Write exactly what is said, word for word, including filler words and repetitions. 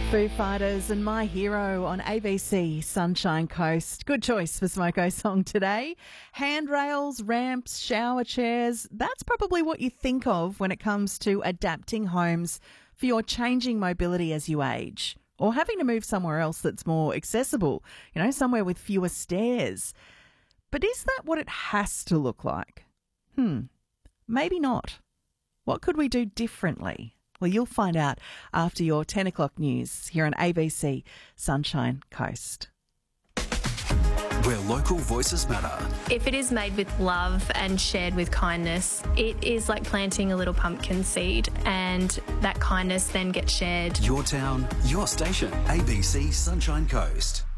Foo Fighters and My Hero on A B C Sunshine Coast. Good choice for Smoko song today. Handrails, ramps, shower chairs. That's probably what you think of when it comes to adapting homes for your changing mobility as you age, or having to move somewhere else that's more accessible, you know, somewhere with fewer stairs. But is that what it has to look like? Hmm, maybe not. What could we do differently? Well, you'll find out after your ten o'clock news here on A B C Sunshine Coast. Where local voices matter. If it is made with love and shared with kindness, it is like planting a little pumpkin seed, and that kindness then gets shared. Your town, your station. A B C Sunshine Coast.